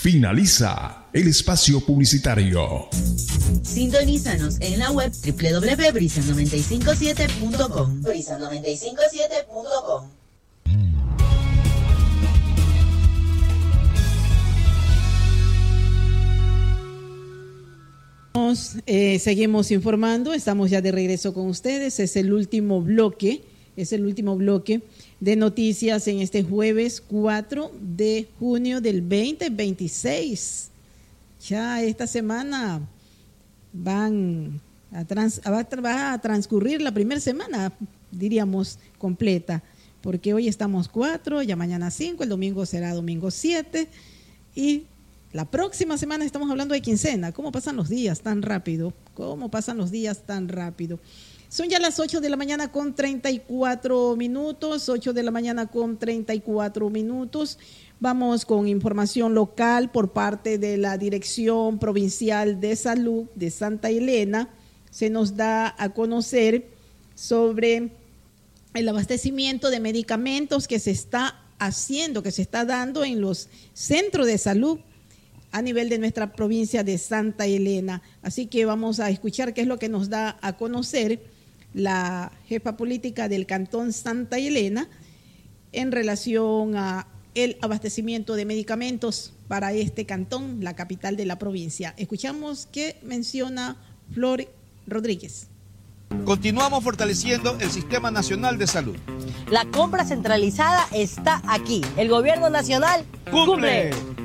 Finaliza el espacio publicitario. Sintonízanos en la web www.brisa957.com. Brisa957.com. Seguimos informando, estamos ya de regreso con ustedes. Es el último bloque de noticias en este jueves 4 de junio del 2026. Ya esta semana va a transcurrir la primera semana, diríamos, completa, porque hoy estamos 4, ya mañana 5, el domingo será domingo 7 y la próxima semana estamos hablando de quincena. ¿Cómo pasan los días tan rápido? Son ya las 8 de la mañana con 34 minutos, 8 de la mañana con 34 minutos. Vamos con información local por parte de la Dirección Provincial de Salud de Santa Elena. Se nos da a conocer sobre el abastecimiento de medicamentos que se está dando en los centros de salud a nivel de nuestra provincia de Santa Elena. Así que vamos a escuchar qué es lo que nos da a conocer la jefa política del Cantón Santa Elena en relación a el abastecimiento de medicamentos para este cantón, la capital de la provincia. Escuchamos qué menciona Flor Rodríguez. Continuamos fortaleciendo el Sistema Nacional de Salud. La compra centralizada está aquí. El gobierno nacional cumple.